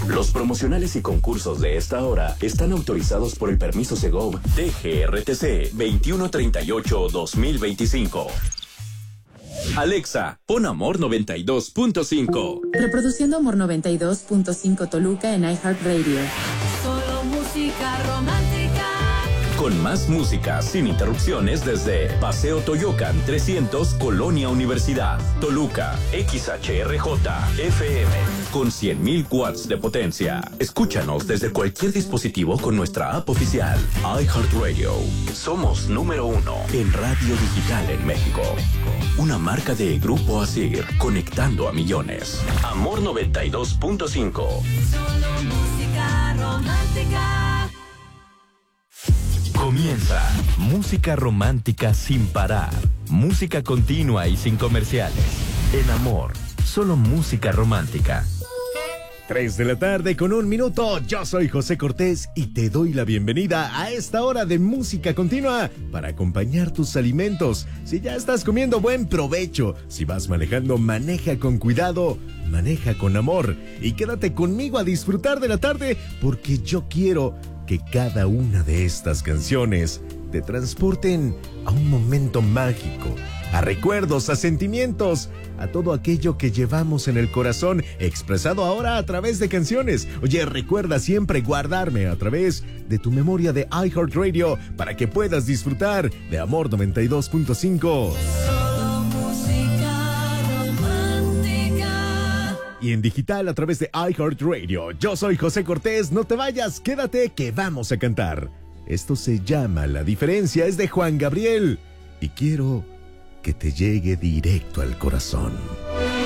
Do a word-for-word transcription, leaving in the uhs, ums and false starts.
Los promocionales y concursos de esta hora están autorizados por el permiso Segov T G R T C veintiuno treinta y ocho guión dos mil veinticinco. Alexa, pon Amor noventa y dos punto cinco. Reproduciendo Amor noventa y dos punto cinco Toluca en iHeartRadio. Solo música romántica. Con más música sin interrupciones desde Paseo Toyocan trescientos, Colonia Universidad, Toluca, X H R J F M, con cien mil watts de potencia. Escúchanos desde cualquier dispositivo con nuestra app oficial, iHeartRadio. Somos número uno en radio digital en México. Una marca de Grupo Asir, conectando a millones. Amor noventa y dos punto cinco. Solo música romántica. Comienza Música Romántica sin parar. Música continua y sin comerciales. En Amor, solo música romántica. Tres de la tarde con un minuto. Yo soy José Cortés y te doy la bienvenida a esta hora de música continua para acompañar tus alimentos. Si ya estás comiendo, buen provecho. Si vas manejando, maneja con cuidado, maneja con amor. Y quédate conmigo a disfrutar de la tarde porque yo quiero que cada una de estas canciones te transporten a un momento mágico, a recuerdos, a sentimientos, a todo aquello que llevamos en el corazón, expresado ahora a través de canciones. Oye, recuerda siempre guardarme a través de tu memoria de iHeartRadio para que puedas disfrutar de Amor noventa y dos punto cinco. Y en digital a través de iHeartRadio. Yo soy José Cortés, no te vayas, quédate que vamos a cantar. Esto se llama La Diferencia, es de Juan Gabriel y quiero que te llegue directo al corazón.